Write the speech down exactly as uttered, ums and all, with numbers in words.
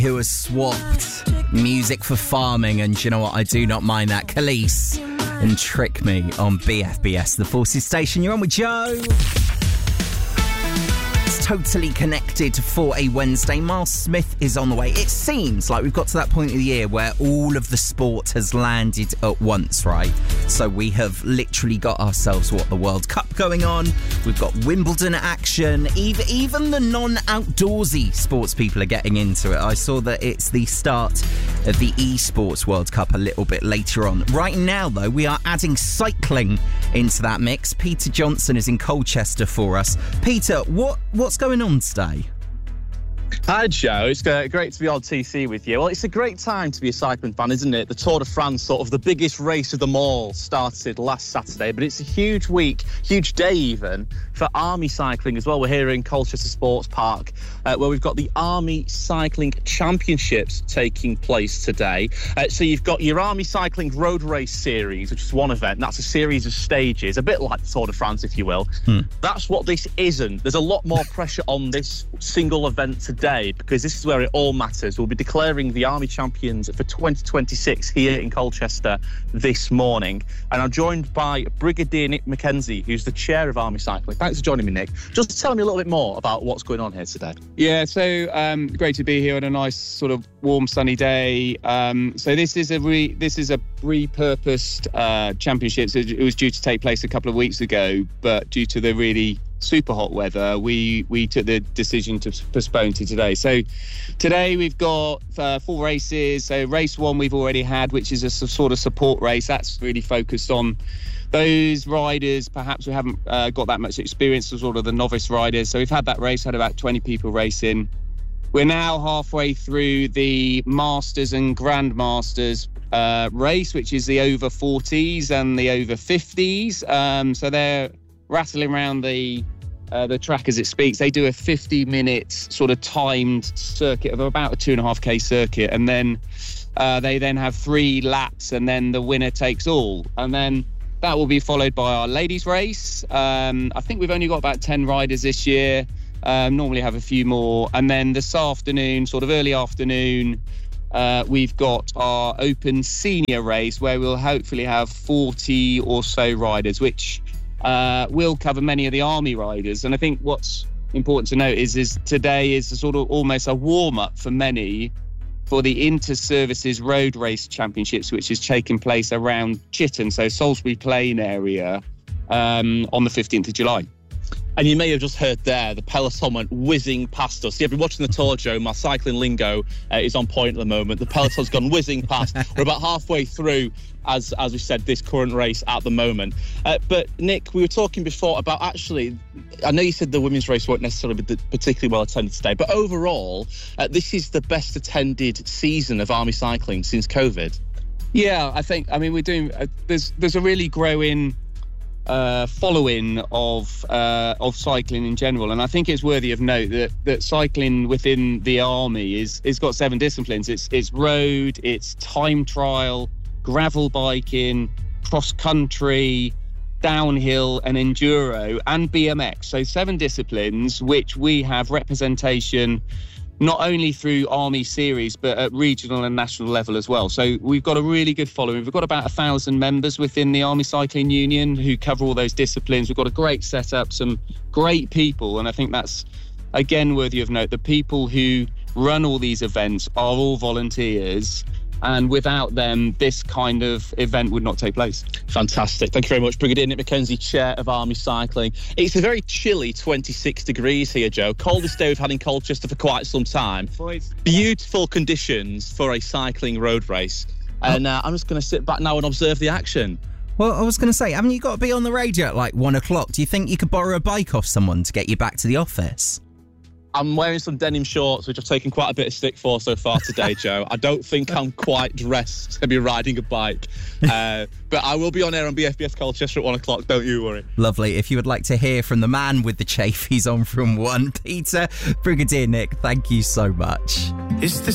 who has swapped music for farming, and do you know what? I do not mind that. Khalees and Trick Me on B F B S, the Forces Station. You're on with Joe. It's totally connected for a Wednesday. Miles Smith is on the way. It seems like we've got to that point of the year where all of the sport has landed at once, right? So we have literally got ourselves, what, the World Cup going on. We've got Wimbledon action. Even, even the non-outdoorsy sports people are getting into it. I saw that it's the start of the eSports World Cup a little bit later on. Right now, though, we are adding cycling into that mix. Peter Johnson is in Colchester for us. Peter, what what's going on today? Hi Joe, it's great to be on T C with you. Well, it's a great time to be a cycling fan, isn't it? The Tour de France, sort of the biggest race of them all, started last Saturday, but it's a huge week, huge day even, for Army cycling as well. We're here in Colchester Sports Park, uh, where we've got the Army Cycling Championships taking place today. Uh, so you've got your Army Cycling Road Race Series, which is one event. That's a series of stages, a bit like the Tour de France, if you will. Hmm. That's what this isn't. There's a lot more pressure on this single event today, because this is where it all matters. We'll be declaring the Army champions for twenty twenty-six here in Colchester this morning. And I'm joined by Brigadier Nick Mackenzie, who's the chair of Army Cycling. Thanks for joining me, Nick. Just tell me a little bit more about what's going on here today. Yeah, so um, great to be here on a nice sort of warm, sunny day. Um, so this is a re- this is a repurposed uh, championships. It was due to take place a couple of weeks ago, but due to the really super hot weather, we we took the decision to postpone to today. So today we've got uh, four races. So race one we've already had, which is a sort of support race. That's really focused on those riders perhaps who haven't uh, got that much experience, sort of the novice riders. So we've had that race, had about twenty people racing. We're now halfway through the Masters and Grandmasters uh, race, which is the over forties and the over fifties. Um, so they're rattling around the uh, the track as it speaks. They do a fifty minute sort of timed circuit of about a two and a half K circuit. And then uh, they then have three laps, and then the winner takes all. And then that will be followed by our ladies race. Um, I think we've only got about ten riders this year. Um, normally have a few more. And then this afternoon, sort of early afternoon, uh, we've got our open senior race, where we'll hopefully have forty or so riders, which uh, will cover many of the Army riders. And I think what's important to note is, is today is a sort of almost a warm-up for many for the Inter-Services Road Race Championships, which is taking place around Chitton, so Salisbury Plain area, um, on the fifteenth of July. And you may have just heard there, the peloton went whizzing past us. Yeah, if you're watching the Tour, Joe, my cycling lingo uh, is on point at the moment. The peloton's gone whizzing past. We're about halfway through, as as we said, this current race at the moment. Uh, but, Nick, we were talking before about actually, I know you said the women's race won't necessarily be particularly well attended today, but overall, uh, this is the best attended season of Army cycling since COVID. Yeah, I think, I mean, we're doing, uh, there's there's a really growing uh following of uh of cycling in general, and I think it's worthy of note that that cycling within the Army is is got seven disciplines. It's it's road, it's time trial, gravel biking, cross country, downhill and enduro, and B M X. So seven disciplines which we have representation not only through Army series, but at regional and national level as well. So we've got a really good following. We've got about a thousand members within the Army Cycling Union who cover all those disciplines. We've got a great setup, some great people. And I think that's, again, worthy of note. The people who run all these events are all volunteers. And without them, this kind of event would not take place. Fantastic. Thank you very much, Brigadier Nick Mackenzie, Chair of Army Cycling. It's a very chilly twenty-six degrees here, Joe. Coldest day we've had in Colchester for quite some time. Beautiful conditions for a cycling road race. And uh, I'm just going to sit back now and observe the action. Well, I was going to say, haven't you got to be on the radio at like one o'clock? Do you think you could borrow a bike off someone to get you back to the office? I'm wearing some denim shorts, which I've taken quite a bit of stick for so far today, Joe. I don't think I'm quite dressed to be riding a bike. Uh, but I will be on air on B F B S Colchester at one o'clock, don't you worry. Lovely. If you would like to hear from the man with the chafe, he's on from one. Peter, Brigadier Nick, thank you so much. It's the